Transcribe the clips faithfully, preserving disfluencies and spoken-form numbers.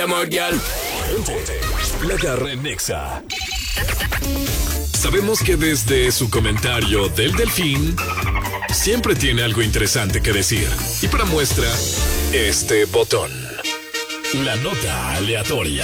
La Garra en Nexa. Sabemos que desde su comentario del delfín siempre tiene algo interesante que decir. Y para muestra, este botón. La nota aleatoria.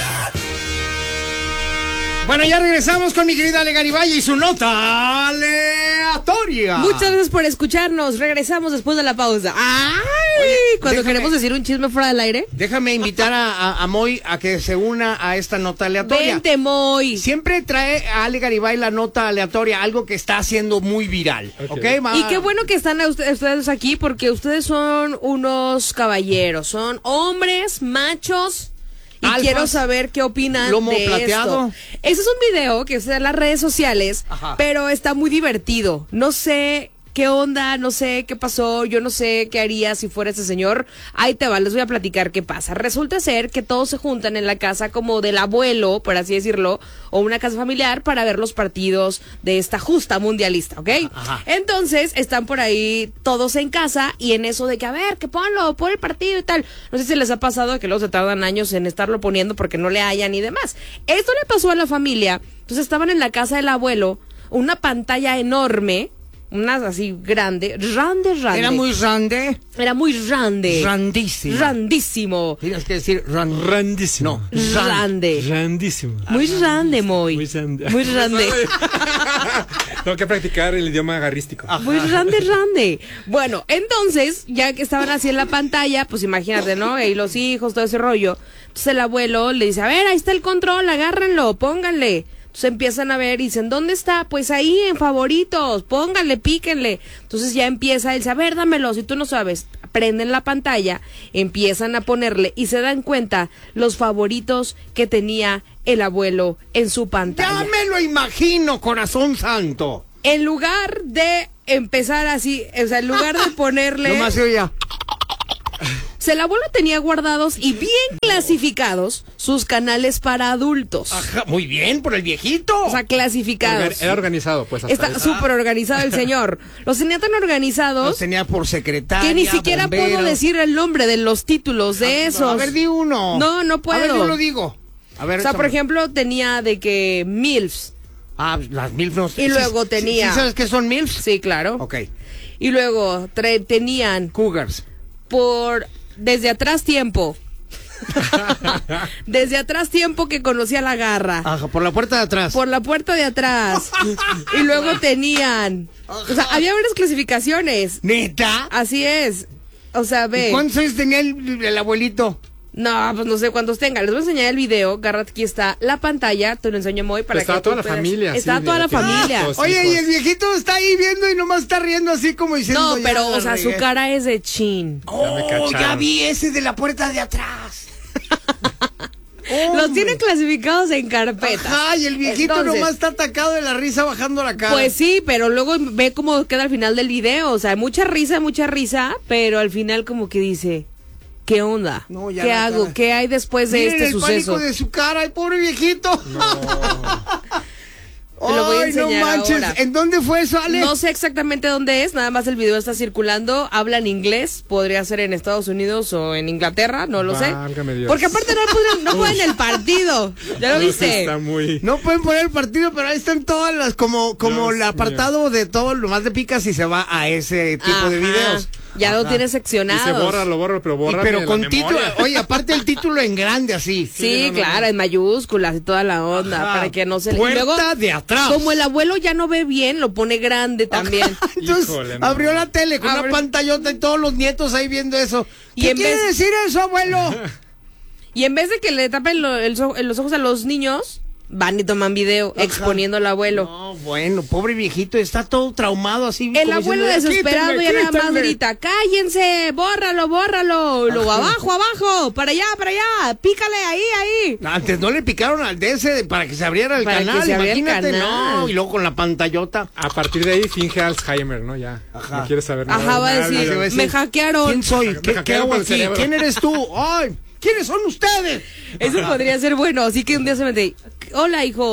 Bueno, ya regresamos con mi querida Ale Garibay y su nota aleatoria. Muchas gracias por escucharnos. Regresamos después de la pausa. ¡Ay! Oye, cuando déjame, queremos decir un chisme fuera del aire. Déjame invitar a, a, a Moy a que se una a esta nota aleatoria. Vente, Moy. Siempre trae a Ale Garibay la nota aleatoria, algo que está haciendo muy viral. ¿Okay? ¿Okay? Y qué bueno que están ustedes aquí, porque ustedes son unos caballeros, son hombres, machos. Y Alfas, quiero saber qué opinan lomo de plateado. esto. Ese es un video que está en las redes sociales, ajá, pero está muy divertido. No sé qué onda, no sé qué pasó, yo no sé qué haría si fuera ese señor. Ahí te va, les voy a platicar qué pasa. Resulta ser que todos se juntan en la casa como del abuelo, por así decirlo, o una casa familiar para ver los partidos de esta justa mundialista, ¿ok? Ajá. Entonces están por ahí todos en casa y en eso de que, a ver, que ponlo, pon el partido y tal. No sé si les ha pasado que luego se tardan años en estarlo poniendo porque no le hallan y demás. Esto le pasó a la familia. Entonces estaban en la casa del abuelo, una pantalla enorme, una así grande, rande, rande. Era muy rande. Era muy rande. Randísimo. Randísimo. Tienes que decir ran... randísimo. No, rande. Randísimo. Muy rande, Moy. Muy rande. Muy rande. Tengo que practicar el idioma agarrístico. Ajá. Muy rande, rande. Bueno, entonces, ya que estaban así en la pantalla, pues imagínate, ¿no? Y los hijos, todo ese rollo. Entonces el abuelo le dice, a ver, ahí está el control, agárrenlo, pónganle. Entonces empiezan a ver y dicen, ¿dónde está? Pues ahí en favoritos, pónganle, píquenle. Entonces ya empieza él, a ver, dámelo, si tú no sabes. Prenden la pantalla, empiezan a ponerle y se dan cuenta los favoritos que tenía el abuelo en su pantalla. Ya me lo imagino, corazón santo. En lugar de empezar así, o sea, en lugar de ponerle... Nomás se oía. O sea, el abuelo tenía guardados y bien clasificados sus canales para adultos. Ajá, muy bien, por el viejito. O sea, clasificados. Era organizado, pues. Hasta Está súper organizado el señor. Los tenía tan organizados. Los tenía por secretaria, que ni siquiera bombero. puedo decir el nombre de los títulos de esos. A ver, di uno. No, no puedo. A ver, yo lo digo. A ver, o sea, échame. por ejemplo, tenía de que MILFs. Ah, las MILFs no. Y luego ¿Sí, tenía... ¿sí sabes qué son MILFs? Sí, claro. Ok. Y luego tre- tenían... Cougars. Por... Desde atrás tiempo. Desde atrás tiempo que conocía la garra. Ajá, por la puerta de atrás. Por la puerta de atrás. Y luego tenían... O sea, había varias clasificaciones. ¿Neta? Así es. O sea, ve... ¿Y cuántos años tenía el, el abuelito? No, pues no sé cuántos tenga. Les voy a enseñar el video. Garra, aquí está la pantalla. Te lo enseño muy para Estaba que toda tú la puedas... familia. Estaba sí, toda la mira, familia. hijos, Oye, hijos. y el viejito está ahí viendo y nomás está riendo así como diciendo... No, pero, ya, o sea, su regué. cara es de chin. Oh, me ya, cacharon. vi ese de la puerta de atrás. Los tienen clasificados en carpetas. Ajá, y el viejito Entonces, nomás está atacado de la risa bajando la cara. pues sí, pero luego ve cómo queda al final del video. O sea, mucha risa, mucha risa, pero al final como que dice, ¿qué onda? No, ya ¿Qué la hago? cara. ¿Qué hay después de Miren este el suceso? pánico de su cara, el pobre viejito. Te lo voy a Ay, no enseñar manches. ahora. ¿En dónde fue eso, Ale? No sé exactamente dónde es, nada más el video está circulando, hablan inglés, podría ser en Estados Unidos o en Inglaterra, no lo Válgame sé. Dios. Porque aparte no pueden, no pueden el partido, ¿ya lo viste? Está muy... No pueden poner el partido, pero ahí están todas las, como, como Dios el apartado de todo lo más de picas y se va a ese tipo Ajá. de videos. Ya lo Ajá. tiene Y seccionado. se borra, lo borro, pero Y borra pero la con memoria. título, oye, aparte el título en grande así. Sí, no, no, claro, no. en mayúsculas y toda la onda, Ajá. para que no se le... Puerta y luego, de atrás. como el abuelo ya no ve bien, lo pone grande también. Entonces Híjole, no. abrió la tele con Abre- una pantallota y todos los nietos ahí viendo eso. Y ¿Qué en quiere vez- decir eso, abuelo? Y en vez de que le tapen lo- el so- los ojos a los niños, van y toman video Ajá. exponiendo al abuelo. No, bueno, pobre viejito, está todo traumado así. El como abuelo diciendo, desesperado "Quítenme, ya nada más quítenme". grita, cállense, bórralo, bórralo, luego abajo, abajo, para allá, para allá, pícale ahí, ahí. Antes no le picaron al D S para que se abriera el Para que canal, se abriera el imagínate, canal. no, y luego con la pantallota. A partir de ahí finge Alzheimer, ¿no? Ya. Ajá. No quiere saber nada. Ajá, va a nada, decir, nada. va a decir, me hackearon. ¿Quién soy? Me ¿Qué, qué hackearon hago con el aquí? cerebro. ¿Quién eres tú? Ay, ¿quiénes son ustedes? Eso podría ser bueno, así que un día se mete, hola hijo,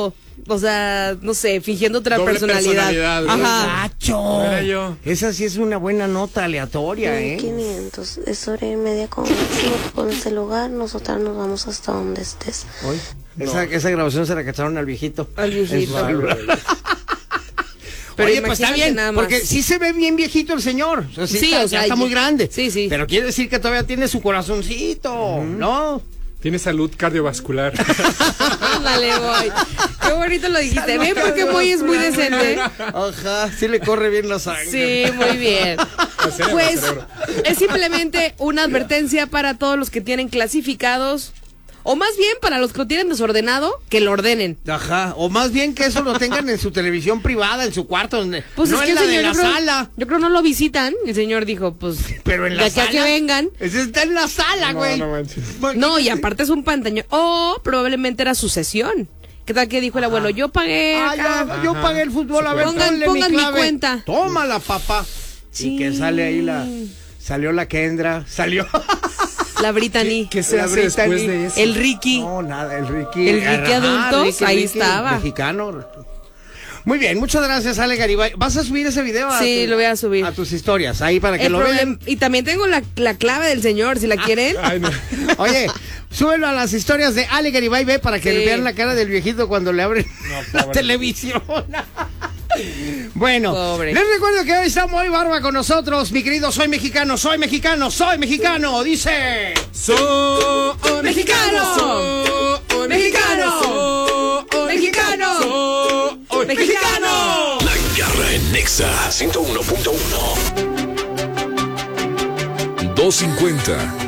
o sea, no sé, fingiendo otra Doble personalidad. personalidad, ¿verdad? Ajá. ¡Nacho! Era yo. Esa sí es una buena nota aleatoria, ¿eh? quinientos, es hora y media con, con ese lugar, nosotras nos vamos hasta donde estés. Hoy. Esa, esa grabación se la cacharon al viejito. Al viejito. En su- Pero Oye, pues está imagínate bien, nada más. porque sí se ve bien viejito el señor. O sea, sí, Sí, está, o sea, ya está y- muy grande. sí, sí. Pero quiere decir que todavía tiene su corazoncito, ¿no? Tiene salud cardiovascular. Ándale, Boy. Qué bonito lo dijiste. ¿Ven por qué Boy es muy decente? Ajá, sí le corre bien la sangre. Sí, muy bien. Al cerebro, Pues al cerebro. es simplemente una advertencia para todos los que tienen clasificados, o más bien para los que lo tienen desordenado, que lo ordenen. Ajá, o más bien que eso lo tengan en su televisión privada, en su cuarto, donde, Pues no es que en el la de señor, la yo creo, sala. yo creo no lo visitan. El señor dijo, pues, Pero en la de aquí sala. a que vengan. Ese está en la sala, No, güey. no manches. No, y aparte es un pantaño. O probablemente era su sesión. ¿Qué tal que dijo el abuelo? Yo pagué Ah, acá. ya, yo pagué el fútbol, a ver, Pongan- ponle pongan mi clave. cuenta. Tómala, papá. Sí. Y que sale ahí la... Salió la Kendra, salió... La Brittany. ¿Qué se La hace después Brittany. de eso? El Ricky. No, nada, el Ricky. El Ricky Ajá, adultos, ahí estaba. Mexicano. Muy bien, muchas gracias, Ale Garibay. ¿Vas a subir ese video? A Sí, tu- lo voy a subir. A tus historias, ahí para que El lo problem- vean. Y también tengo la, la clave del señor, si la quieren. Ay, no. Oye, súbelo a las historias de Ale Garibay, ve, para que Sí. vean la cara del viejito cuando le abren la pobre. televisión. Bueno, Pobre. les recuerdo que hoy está muy barba con nosotros, mi querido Soy Mexicano, soy mexicano, soy mexicano, dice... Soy ¡Mexicano! Soy ¡Mexicano! Soy ¡Mexicano! Soy ¡Mexicano! La Garra en Nexa ciento uno punto uno. doscientos cincuenta.